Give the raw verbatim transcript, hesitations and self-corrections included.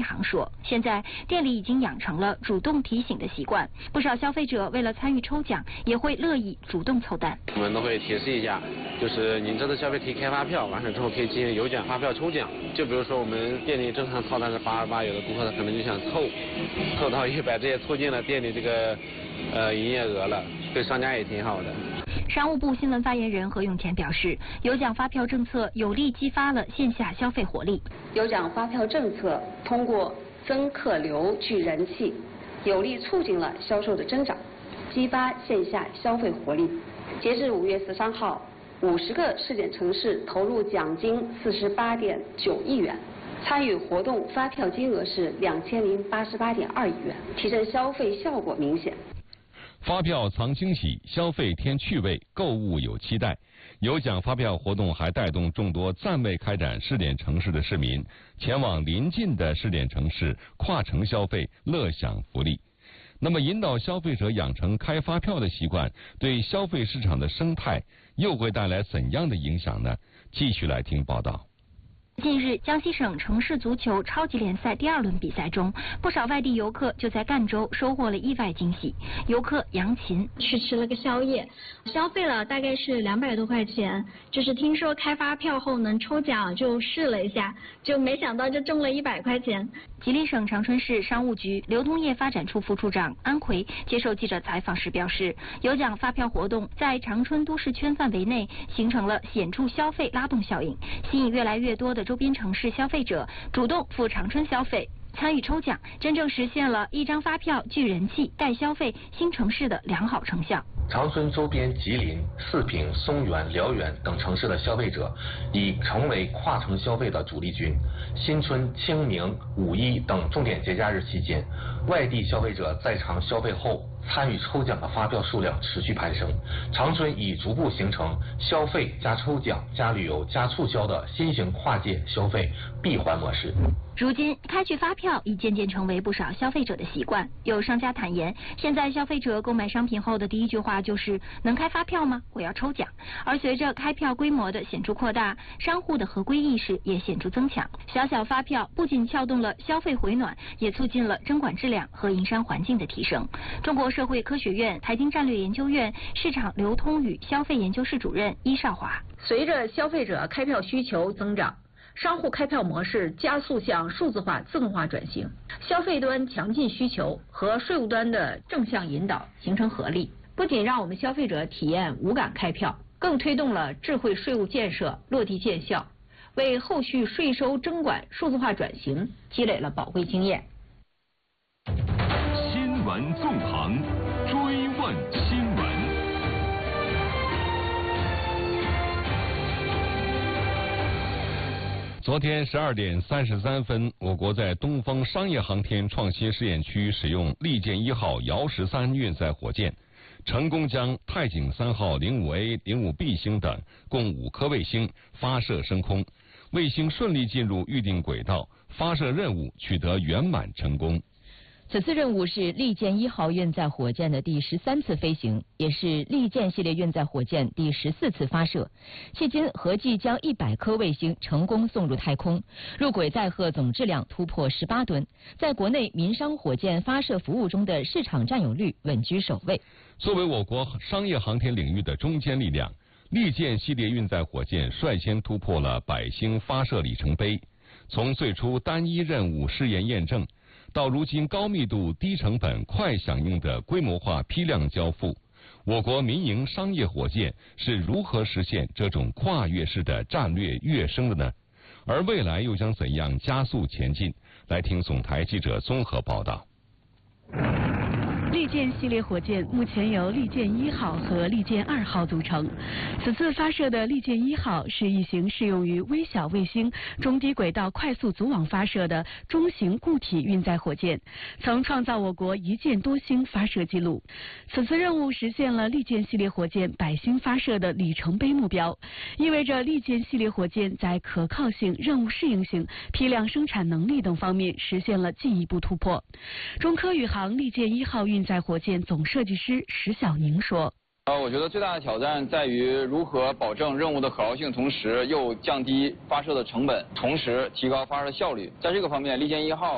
航说，现在店里已经养成了主动提醒的习惯，不少消费者为了参与抽奖，也会乐意主动凑单。 我们都会提示一下，就是您这次消费提开发票，完成之后可以进行有奖发票抽奖。就比如说我们店里正常套单是八十八，有的顾客他可能就想凑，凑到一百，这也促进了店里这个呃营业额了，对商家也挺好的。 商务部新闻发言人何永乾表示，有奖发票政策有力激发了线下消费活力。 有奖发票政策通过增客流聚人气，有力促进了销售的增长，激发线下消费活力。截至五月十三号，五十个试点城市投入奖金四十八点九亿元，参与活动发票金额是两千零八十八点二亿元，提振消费效果明显。 发票藏惊喜，消费添趣味，购物有期待。有奖发票活动还带动众多暂未开展试点城市的市民前往邻近的试点城市跨城消费，乐享福利。那么，引导消费者养成开发票的习惯，对消费市场的生态又会带来怎样的影响呢？继续来听报道。 近日，江西省城市足球超级联赛第二轮比赛中，不少外地游客就在赣州收获了意外惊喜。游客杨琴去吃了个宵夜，消费了大概是两百多块钱。就是听说开发票后能抽奖，就试了一下，就没想到就中了一百块钱。 吉林省长春市商务局流通业发展处副处长安奎接受记者采访时表示，有奖发票活动在长春都市圈范围内形成了显著消费拉动效应，吸引越来越多的周边城市消费者主动赴长春消费，参与抽奖，真正实现了一张发票聚人气、带消费新城市的良好成效。 长春周边吉林、四平、松原、辽源等城市的消费者已成为跨城消费的主力军。新春、清明、五一等重点节假日期间，外地消费者在场消费后参与抽奖的发票数量持续攀升。长春已逐步形成消费加抽奖加旅游加促销的新型跨界消费闭环模式。 如今，开具发票已渐渐成为不少消费者的习惯。有商家坦言，现在消费者购买商品后的第一句话就是“能开发票吗？我要抽奖”。而随着开票规模的显著扩大，商户的合规意识也显著增强。小小发票不仅撬动了消费回暖，也促进了征管质量和营商环境的提升。中国社会科学院财经战略研究院市场流通与消费研究室主任伊少华： 随着消费者开票需求增长，商户开票模式加速向数字化、自动化转型，消费端强劲需求和税务端的正向引导形成合力，不仅让我们消费者体验无感开票，更推动了智慧税务建设落地见效，为后续税收征管数字化转型积累了宝贵经验。 新闻纵横，追问新闻。 昨天十二点三十三分，我国在东风商业航天创新试验区使用利剑一号遥十三运载火箭，成功将太井三号零五 A、零五 B 星等共五颗卫星发射升空，卫星顺利进入预定轨道，发射任务取得圆满成功。 此次任务是利剑一号运载火箭的第十三次飞行，也是利剑系列运载火箭第十四次发射。迄今合计将一百颗卫星成功送入太空，入轨载荷总质量突破十八吨，在国内民商火箭发射服务中的市场占有率稳居首位。 作为我国商业航天领域的中坚力量，利剑系列运载火箭率先突破了百星发射里程碑，从最初单一任务试验验证，到如今高密度、低成本、快响应的规模化批量交付，我国民营商业火箭是如何实现这种跨越式的战略跃升的呢？而未来又将怎样加速前进？来听总台记者综合报道。 利剑系列火箭目前由利剑一号和利剑二号组成。此次发射的利剑一号是一型适用于微小卫星中低轨道快速组网发射的中型固体运载火箭，曾创造我国一箭多星发射记录。此次任务实现了利剑系列火箭百星发射的里程碑目标，意味着利剑系列火箭在可靠性、任务适应性、批量生产能力等方面实现了进一步突破。中科宇航利剑一号运载火箭总设计师石小宁说： 呃，我觉得最大的挑战在于如何保证任务的可靠性，同时又降低发射的成本，同时提高发射的效率。在这个方面，利剑一号